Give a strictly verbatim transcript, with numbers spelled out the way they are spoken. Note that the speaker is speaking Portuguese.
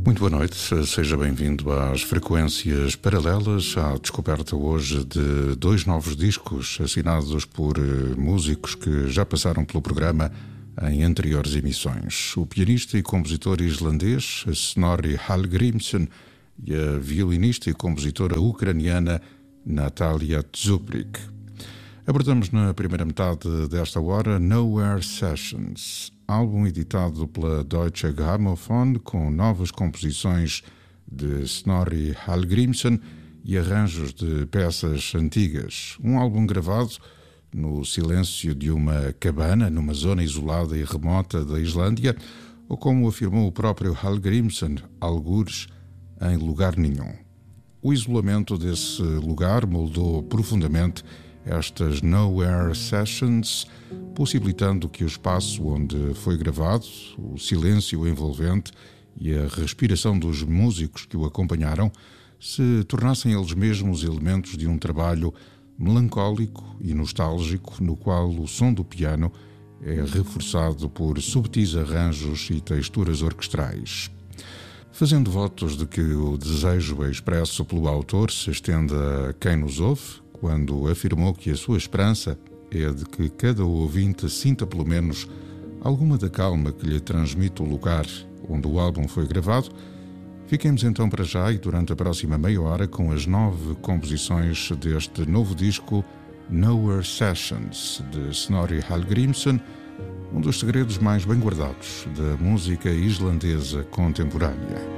Muito boa noite, seja bem-vindo às Frequências Paralelas, à descoberta hoje de dois novos discos assinados por músicos que já passaram pelo programa em anteriores emissões. O pianista e compositor islandês Snorri Hallgrímsson e a violinista e compositora ucraniana Natalia Dzuprik. Abordamos na primeira metade desta hora Nowhere Sessions, álbum editado pela Deutsche Grammophon com novas composições de Snorri Hallgrímsson e arranjos de peças antigas. Um álbum gravado no silêncio de uma cabana numa zona isolada e remota da Islândia, ou como afirmou o próprio Hallgrímsson, algures em lugar nenhum. O isolamento desse lugar moldou profundamente estas Nowhere Sessions, possibilitando que o espaço onde foi gravado, o silêncio envolvente e a respiração dos músicos que o acompanharam se tornassem eles mesmos elementos de um trabalho melancólico e nostálgico, no qual o som do piano é reforçado por subtis arranjos e texturas orquestrais. Fazendo votos de que o desejo expresso pelo autor se estenda a quem nos ouve, quando afirmou que a sua esperança é de que cada ouvinte sinta pelo menos alguma da calma que lhe transmite o lugar onde o álbum foi gravado, fiquemos então para já e durante a próxima meia hora com as nove composições deste novo disco Nowhere Sessions, de Snorri Hallgrímsson, um dos segredos mais bem guardados da música islandesa contemporânea.